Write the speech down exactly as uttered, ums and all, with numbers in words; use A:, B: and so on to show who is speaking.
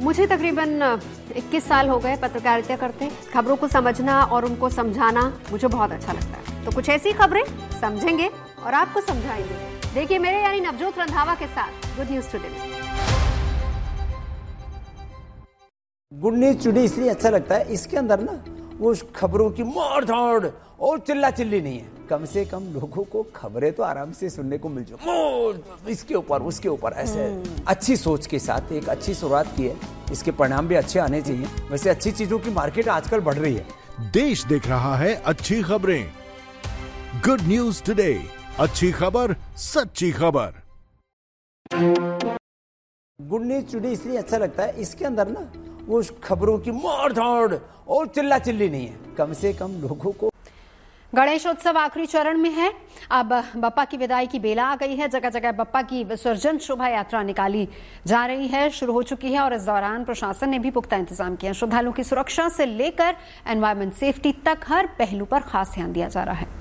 A: मुझे तकरीबन इक्कीस साल हो गए पत्रकारिता करते। खबरों को समझना और उनको समझाना मुझे बहुत अच्छा लगता है। तो कुछ ऐसी खबरें समझेंगे और आपको समझाएंगे। देखिए मेरे यानी नवजोत रंधावा के साथ good news today.
B: Good news today इसलिए अच्छा लगता है, इसके अंदर ना वो खबरों की मार धाड़ और चिल्ला चिल्ली नहीं है। कम से कम लोगों को खबरें तो आराम से सुनने को मिल जाए, इसके ऊपर उसके ऊपर ऐसे अच्छी सोच के साथ एक अच्छी शुरुआत की है। इसके परिणाम भी अच्छे आने चाहिए। वैसे अच्छी चीजों की मार्केट आजकल बढ़ रही है।
C: देश देख रहा है अच्छी खबरें। गुड न्यूज टुडे, अच्छी खबर सच्ची खबर।
B: गुड न्यूज टुडे इसलिए अच्छा लगता है, इसके अंदर ना वो खबरों की मार धाड़ और चिल्ला चिल्ली नहीं है। कम से कम लोगों को
A: गणेशोत्सव आखिरी चरण में है। अब बप्पा की विदाई की बेला आ गई है। जगह जगह बप्पा की विसर्जन शोभा यात्रा निकाली जा रही है, शुरू हो चुकी है और इस दौरान प्रशासन ने भी पुख्ता इंतजाम किया। श्रद्धालुओं की सुरक्षा से लेकर एनवायरमेंट सेफ्टी तक हर पहलू पर खास ध्यान दिया जा रहा है।